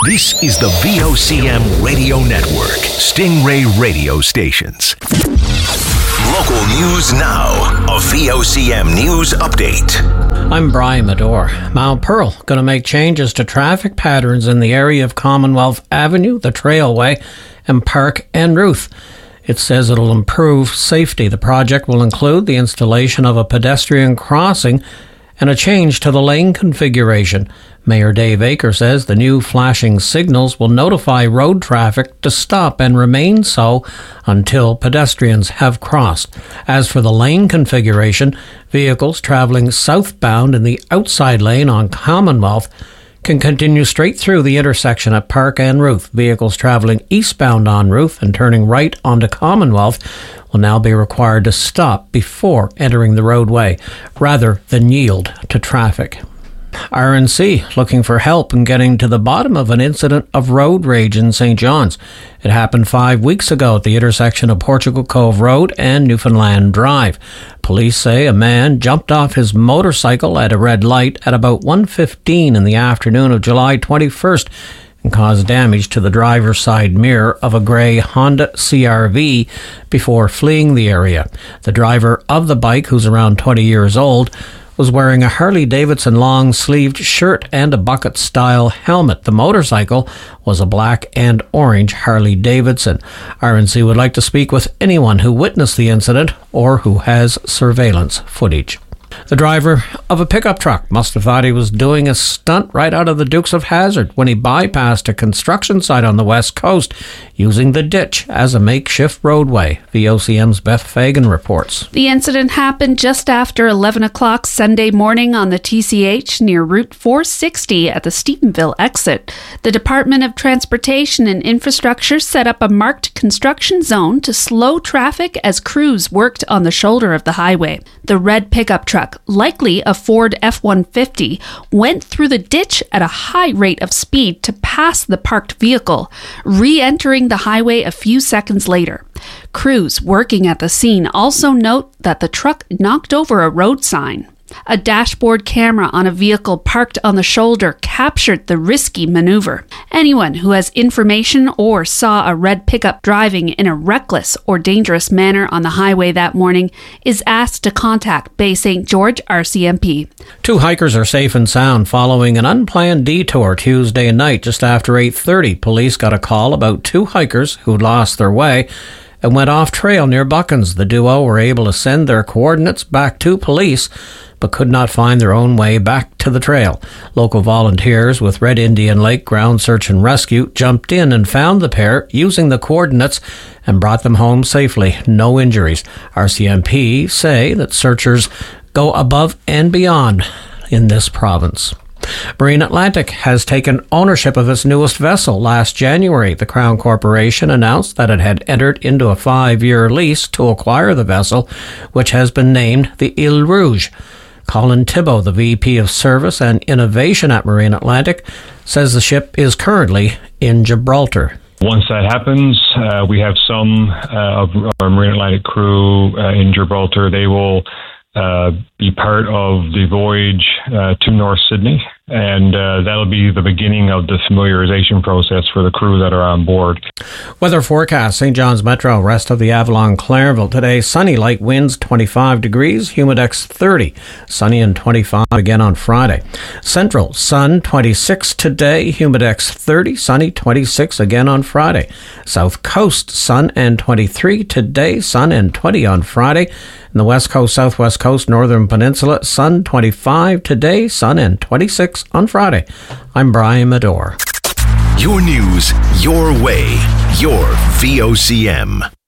This is the VOCM Radio Network, Stingray radio stations. Local news now, a VOCM news update. I'm Brian Medore. Mount Pearl going to make changes to traffic patterns in the area of Commonwealth Avenue, the Trailway, and Park and Ruth. It says it'll improve safety. The project will include the installation of a pedestrian crossing and a change to the lane configuration. Mayor Dave Aker says the new flashing signals will notify road traffic to stop and remain so until pedestrians have crossed. As for the lane configuration, vehicles travelling southbound in the outside lane on Commonwealth can continue straight through the intersection at Park and Ruth. Vehicles travelling eastbound on Ruth and turning right onto Commonwealth will now be required to stop before entering the roadway, rather than yield to traffic. RNC looking for help in getting to the bottom of an incident of road rage in St. John's. It happened 5 weeks ago at the intersection of Portugal Cove Road and Newfoundland Drive. Police say a man jumped off his motorcycle at a red light at about 1:15 in the afternoon of July 21st and caused damage to the driver's side mirror of a grey Honda CR-V before fleeing the area. The driver of the bike, who's around 20 years old, was wearing a Harley-Davidson long-sleeved shirt and a bucket-style helmet. The motorcycle was a black and orange Harley-Davidson. RNC would like to speak with anyone who witnessed the incident or who has surveillance footage. The driver of a pickup truck must have thought he was doing a stunt right out of the Dukes of Hazzard when he bypassed a construction site on the west coast using the ditch as a makeshift roadway. VOCM's Beth Fagan reports. The incident happened just after 11 o'clock Sunday morning on the TCH near Route 460 at the Stephenville exit. The Department of Transportation and Infrastructure set up a marked construction zone to slow traffic as crews worked on the shoulder of the highway. The red pickup truck, likely a Ford F-150, went through the ditch at a high rate of speed to pass the parked vehicle, re-entering the highway a few seconds later. Crews working at the scene also note that the truck knocked over a road sign. A dashboard camera on a vehicle parked on the shoulder captured the risky maneuver. Anyone who has information or saw a red pickup driving in a reckless or dangerous manner on the highway that morning is asked to contact Bay St. George RCMP. 2 hikers are safe and sound following an unplanned detour Tuesday night just after 8:30. Police got a call about 2 hikers who'd lost their way and went off trail near Buckens. The duo were able to send their coordinates back to police, but could not find their own way back to the trail. Local volunteers with Red Indian Lake Ground Search and Rescue jumped in and found the pair using the coordinates and brought them home safely. No injuries. RCMP say that searchers go above and beyond in this province. Marine Atlantic has taken ownership of its newest vessel. Last January, the Crown Corporation announced that it had entered into a 5-year lease to acquire the vessel, which has been named the Ile Rouge. Colin Thibault, the VP of Service and Innovation at Marine Atlantic, says the ship is currently in Gibraltar. Once that happens, we have some of our Marine Atlantic crew in Gibraltar. They will be part of the voyage to North Sydney, and that'll be the beginning of the familiarization process for the crew that are on board. Weather forecast: St. John's Metro, rest of the Avalon, Clairville. Today, sunny, light winds, 25 degrees, humidex 30. Sunny and 25 again on Friday. Central, sun, 26 today, humidex 30. Sunny, 26 again on Friday. South Coast, sun and 23 today, sun and 20 on Friday. In the West Coast, Southwest Coast, Northern Peninsula, sun 25 today, sun and 26 on Friday. I'm Brian Medore. Your news, your way, your VOCM.